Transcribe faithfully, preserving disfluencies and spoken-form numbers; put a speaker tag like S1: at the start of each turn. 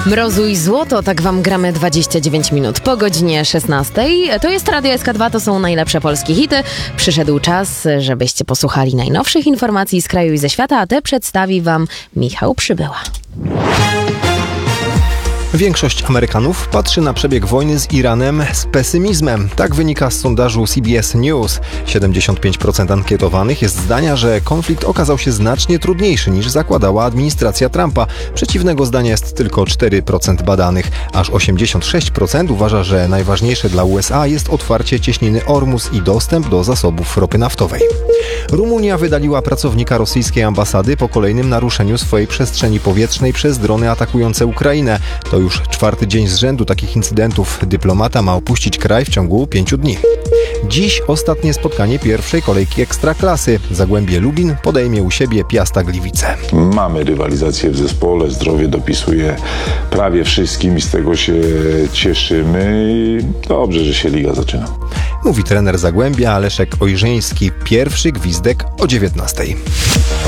S1: Mrozu i złoto, tak wam gramy dwadzieścia dziewięć minut po godzinie szesnastej. To jest Radio S K dwa, to są najlepsze polskie hity. Przyszedł czas, żebyście posłuchali najnowszych informacji z kraju i ze świata, a te przedstawi wam Michał Przybyła.
S2: Większość Amerykanów patrzy na przebieg wojny z Iranem z pesymizmem. Tak wynika z sondażu C B S News. siedemdziesiąt pięć procent ankietowanych jest zdania, że konflikt okazał się znacznie trudniejszy niż zakładała administracja Trumpa. Przeciwnego zdania jest tylko cztery procent badanych. Aż osiemdziesiąt sześć procent uważa, że najważniejsze dla U S A jest otwarcie cieśniny Ormus i dostęp do zasobów ropy naftowej. Rumunia wydaliła pracownika rosyjskiej ambasady po kolejnym naruszeniu swojej przestrzeni powietrznej przez drony atakujące Ukrainę. To już czwarty dzień z rzędu takich incydentów. Dyplomata ma opuścić kraj w ciągu pięciu dni. Dziś ostatnie spotkanie pierwszej kolejki Ekstraklasy. Zagłębie Lubin podejmie u siebie Piasta Gliwice.
S3: Mamy rywalizację w zespole, zdrowie dopisuje prawie wszystkim i z tego się cieszymy i dobrze, że się liga zaczyna.
S2: Mówi trener Zagłębia Leszek Ojrzeński. Pierwszy gwizdek o dziewiętnastej.